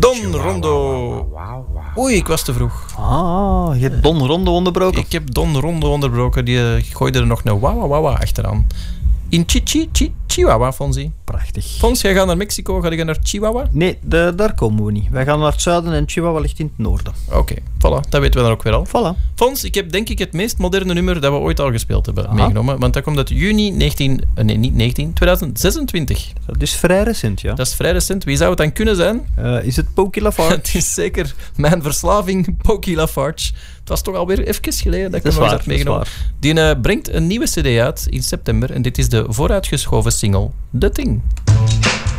Don Rondo. Oei, ik was te vroeg. Je hebt Don Rondo onderbroken? Ik heb Don Rondo onderbroken. Die gooide er nog een wawa achteraan. In Chihuahua, Fonzie. Prachtig. Fons, jij gaat naar Mexico. Ga je naar Chihuahua? Nee, daar komen we niet. Wij gaan naar het zuiden en Chihuahua ligt in het noorden. Oké, voilà. Dat weten we dan ook weer al. Voilà. Fons, ik heb denk ik het meest moderne nummer dat we ooit al gespeeld hebben meegenomen. Want dat komt uit juni 2026. Dat is vrij recent, ja. Dat is vrij recent. Wie zou het dan kunnen zijn? Is het Pokey Lafarge? Het is zeker mijn verslaving, Pokey Lafarge. Het was toch alweer even geleden dat ik hem nog had meegenomen. Die brengt een nieuwe cd uit in september. En dit is de vooruitgeschoven single The Thing.